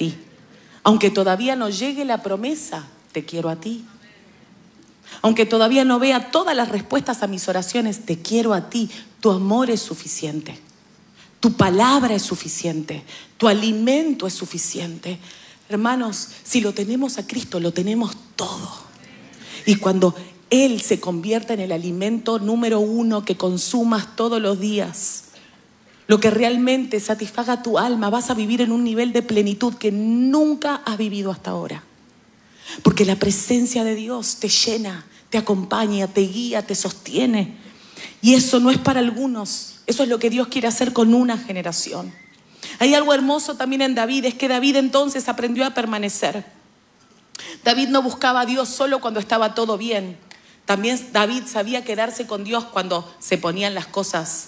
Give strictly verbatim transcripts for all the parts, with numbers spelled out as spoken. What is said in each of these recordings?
ti. Aunque todavía no llegue la promesa, te quiero a ti. Aunque todavía no vea todas las respuestas a mis oraciones, te quiero a ti. Tu amor es suficiente. Tu palabra es suficiente. Tu alimento es suficiente. Hermanos, si lo tenemos a Cristo, lo tenemos todo. Y cuando Él se convierta en el alimento número uno que consumas todos los días, lo que realmente satisfaga tu alma, vas a vivir en un nivel de plenitud que nunca has vivido hasta ahora. Porque la presencia de Dios te llena, te acompaña, te guía, te sostiene. Y eso no es para algunos, eso es lo que Dios quiere hacer con una generación. Hay algo hermoso también en David, es que David entonces aprendió a permanecer. David no buscaba a Dios solo cuando estaba todo bien. También David sabía quedarse con Dios cuando se ponían las cosas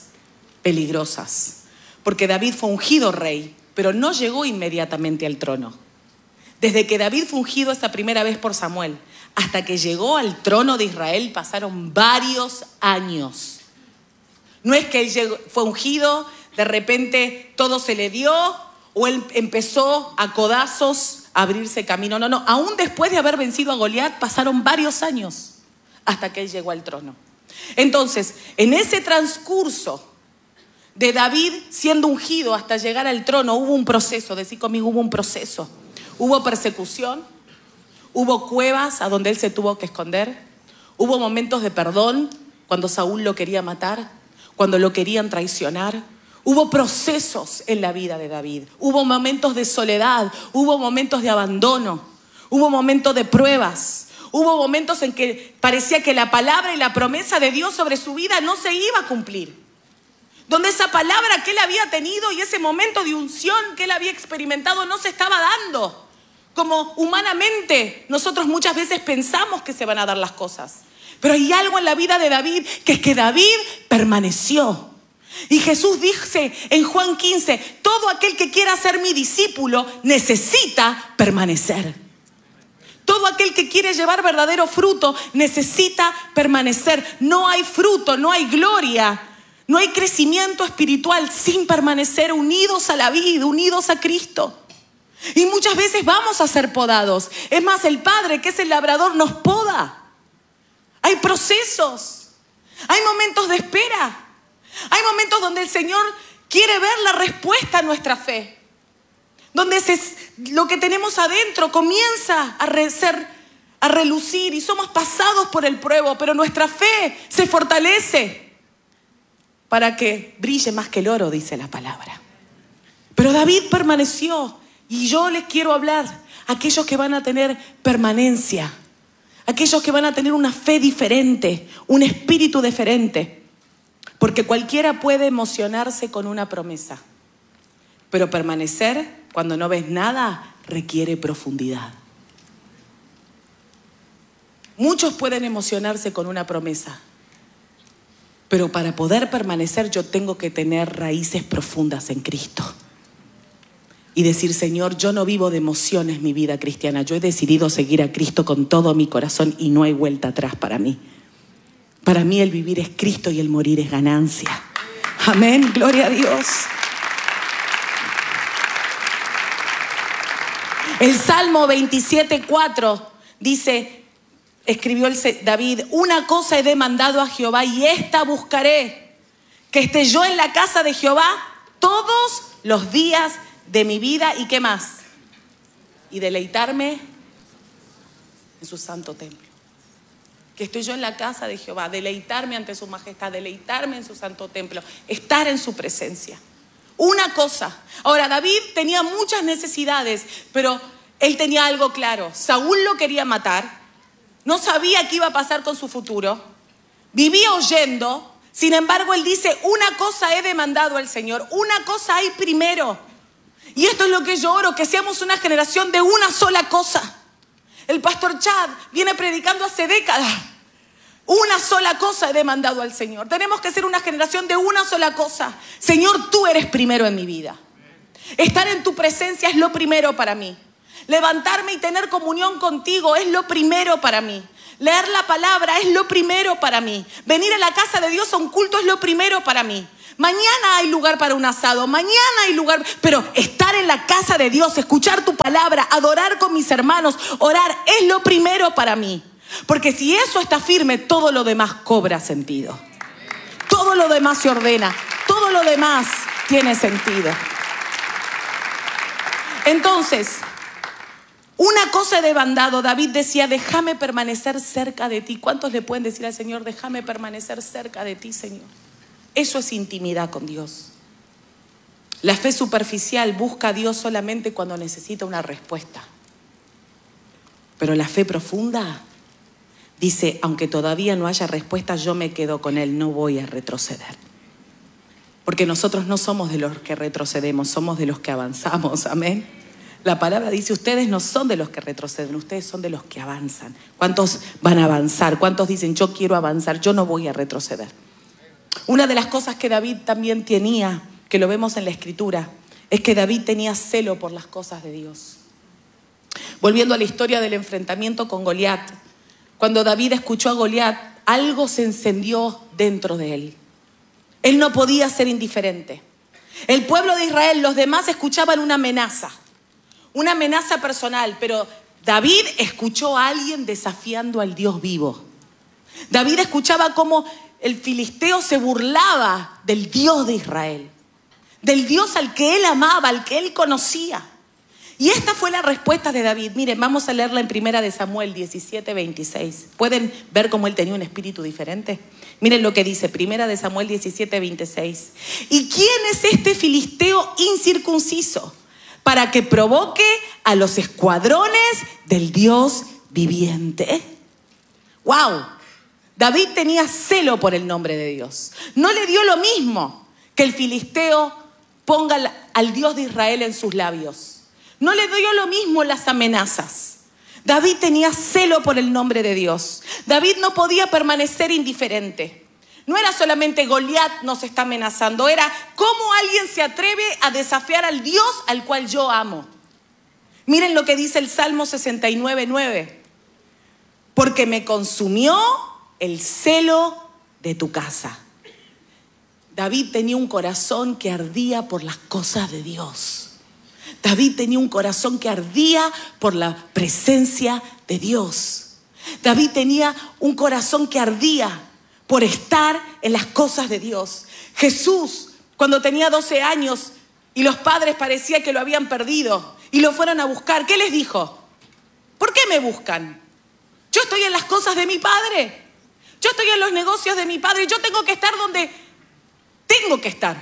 peligrosas. Porque David fue ungido rey, pero no llegó inmediatamente al trono. Desde que David fue ungido esa primera vez por Samuel hasta que llegó al trono de Israel pasaron varios años. No es que él llegó, fue ungido, de repente todo se le dio o él empezó a codazos a abrirse camino. No, no, aún después de haber vencido a Goliat pasaron varios años hasta que él llegó al trono. Entonces, en ese transcurso de David siendo ungido hasta llegar al trono hubo un proceso, decí conmigo, hubo un proceso. Hubo persecución, hubo cuevas a donde él se tuvo que esconder, hubo momentos de perdón cuando Saúl lo quería matar, cuando lo querían traicionar. Hubo procesos en la vida de David, hubo momentos de soledad, hubo momentos de abandono, hubo momentos de pruebas, hubo momentos en que parecía que la palabra y la promesa de Dios sobre su vida no se iba a cumplir. Donde esa palabra que él había tenido y ese momento de unción que él había experimentado no se estaba dando. Como humanamente nosotros muchas veces pensamos que se van a dar las cosas. Pero hay algo en la vida de David, que es que David permaneció. Y Jesús dice en Juan quince, todo aquel que quiera ser mi discípulo necesita permanecer. Todo aquel que quiere llevar verdadero fruto necesita permanecer. No hay fruto, no hay gloria, no hay crecimiento espiritual sin permanecer unidos a la vida, unidos a Cristo. Y muchas veces vamos a ser podados. Es más, el Padre, que es el labrador, nos poda. Hay procesos, hay momentos de espera, hay momentos donde el Señor quiere ver la respuesta a nuestra fe, donde se, lo que tenemos adentro comienza a, re, ser, a relucir y somos pasados por el pruebo, pero nuestra fe se fortalece para que brille más que el oro, dice la palabra. Pero David permaneció. Y yo les quiero hablar a aquellos que van a tener permanencia, aquellos que van a tener una fe diferente, un espíritu diferente. Porque cualquiera puede emocionarse con una promesa, pero permanecer cuando no ves nada requiere profundidad. Muchos pueden emocionarse con una promesa, pero para poder permanecer yo tengo que tener raíces profundas en Cristo. Y decir, Señor, yo no vivo de emociones mi vida cristiana. Yo he decidido seguir a Cristo con todo mi corazón y no hay vuelta atrás para mí. Para mí el vivir es Cristo y el morir es ganancia. Amén, gloria a Dios. El Salmo veintisiete cuatro dice, escribió el David, una cosa he demandado a Jehová y esta buscaré, que esté yo en la casa de Jehová todos los días de mi vida. ¿Y qué más? Y deleitarme en su santo templo. Que estoy yo en la casa de Jehová, deleitarme ante su majestad, deleitarme en su santo templo, estar en su presencia. Una cosa. Ahora, David tenía muchas necesidades, pero él tenía algo claro. Saúl lo quería matar, no sabía qué iba a pasar con su futuro, vivía huyendo. Sin embargo, él dice, una cosa he demandado al Señor, una cosa hay primero. Y esto es lo que yo oro, que seamos una generación de una sola cosa. El pastor Chad viene predicando hace décadas. Una sola cosa he demandado al Señor. Tenemos que ser una generación de una sola cosa. Señor, tú eres primero en mi vida. Estar en tu presencia es lo primero para mí. Levantarme y tener comunión contigo es lo primero para mí. Leer la palabra es lo primero para mí. Venir a la casa de Dios a un culto es lo primero para mí. Mañana hay lugar para un asado, mañana hay lugar, pero estar en la casa de Dios, escuchar tu palabra, adorar con mis hermanos, orar, es lo primero para mí. Porque si eso está firme, todo lo demás cobra sentido. Todo lo demás se ordena, todo lo demás tiene sentido. Entonces, una cosa de bandado, David decía, déjame permanecer cerca de ti. ¿Cuántos le pueden decir al Señor, déjame permanecer cerca de ti, Señor? Eso es intimidad con Dios. La fe superficial busca a Dios solamente cuando necesita una respuesta. Pero la fe profunda dice, aunque todavía no haya respuesta, yo me quedo con Él, no voy a retroceder. Porque nosotros no somos de los que retrocedemos, somos de los que avanzamos, amén. La palabra dice, ustedes no son de los que retroceden, ustedes son de los que avanzan. ¿Cuántos van a avanzar? ¿Cuántos dicen, yo quiero avanzar, yo no voy a retroceder? Una de las cosas que David también tenía, que lo vemos en la Escritura, es que David tenía celo por las cosas de Dios. Volviendo a la historia del enfrentamiento con Goliat, cuando David escuchó a Goliat, algo se encendió dentro de él. Él no podía ser indiferente. El pueblo de Israel, los demás escuchaban una amenaza, una amenaza personal, pero David escuchó a alguien desafiando al Dios vivo. David escuchaba cómo el filisteo se burlaba del Dios de Israel, del Dios al que él amaba, al que él conocía. Y esta fue la respuesta de David. Miren, vamos a leerla en primera de Samuel diecisiete, veintiséis. ¿Pueden ver cómo él tenía un espíritu diferente? Miren lo que dice, primera de Samuel diecisiete, veintiséis. ¿Y quién es este filisteo incircunciso para que provoque a los escuadrones del Dios viviente? ¡Wow! David tenía celo por el nombre de Dios. No le dio lo mismo que el filisteo ponga al Dios de Israel en sus labios. No le dio lo mismo las amenazas. David tenía celo por el nombre de Dios. David no podía permanecer indiferente. No era solamente Goliat nos está amenazando, era cómo alguien se atreve a desafiar al Dios al cual yo amo. Miren lo que dice el Salmo sesenta y nueve, nueve. Porque me consumió el celo de tu casa. David tenía un corazón que ardía por las cosas de Dios. David tenía un corazón que ardía por la presencia de Dios. David tenía un corazón que ardía por estar en las cosas de Dios. Jesús, cuando tenía doce años y los padres parecía que lo habían perdido y lo fueron a buscar, ¿qué les dijo? ¿Por qué me buscan? Yo estoy en las cosas de mi Padre. Yo estoy en los negocios de mi Padre. Yo tengo que estar donde tengo que estar.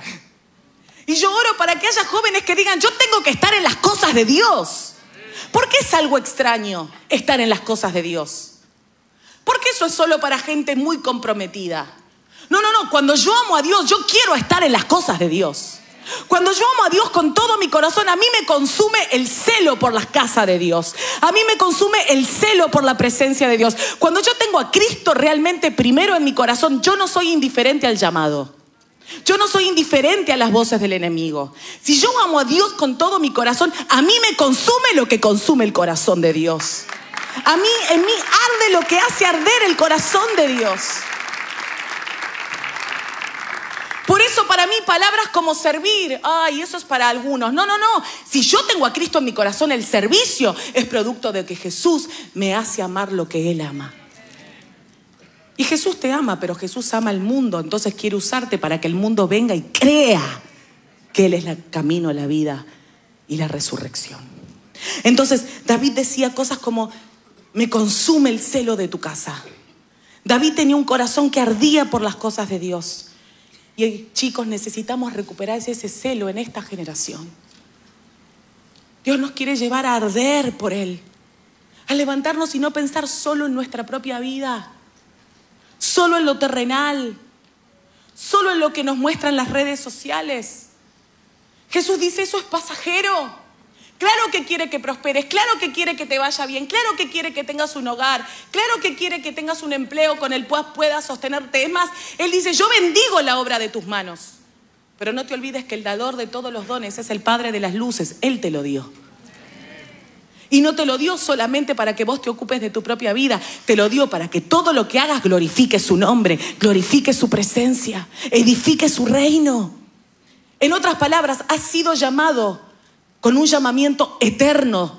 Y yo oro para que haya jóvenes que digan, yo tengo que estar en las cosas de Dios. ¿Por qué es algo extraño estar en las cosas de Dios? Porque eso es solo para gente muy comprometida. No, no, no. Cuando yo amo a Dios, yo quiero estar en las cosas de Dios. Cuando yo amo a Dios con todo mi corazón, a mí me consume el celo por las casas de Dios. A mí me consume el celo por la presencia de Dios. Cuando yo tengo a Cristo realmente primero en mi corazón, yo no soy indiferente al llamado. Yo no soy indiferente a las voces del enemigo. Si yo amo a Dios con todo mi corazón, a mí me consume lo que consume el corazón de Dios. A mí, en mí arde lo que hace arder el corazón de Dios. Por eso para mí palabras como servir, ay, eso es para algunos. No, no, no. Si yo tengo a Cristo en mi corazón, el servicio es producto de que Jesús me hace amar lo que Él ama. Y Jesús te ama, pero Jesús ama al mundo. Entonces quiere usarte para que el mundo venga y crea que Él es el camino, la vida y la resurrección. Entonces David decía cosas como, me consume el celo de tu casa. David tenía un corazón que ardía por las cosas de Dios. Y chicos, necesitamos recuperar ese celo en esta generación. Dios nos quiere llevar a arder por Él, a levantarnos y no pensar solo en nuestra propia vida, solo en lo terrenal, solo en lo que nos muestran las redes sociales. Jesús dice, eso es pasajero. Claro que quiere que prosperes, claro que quiere que te vaya bien, claro que quiere que tengas un hogar, claro que quiere que tengas un empleo con el cual puedas sostenerte. Es más, Él dice, yo bendigo la obra de tus manos. Pero no te olvides que el dador de todos los dones es el Padre de las luces. Él te lo dio. Y no te lo dio solamente para que vos te ocupes de tu propia vida. Te lo dio para que todo lo que hagas glorifique su nombre, glorifique su presencia, edifique su reino. En otras palabras, has sido llamado con un llamamiento eterno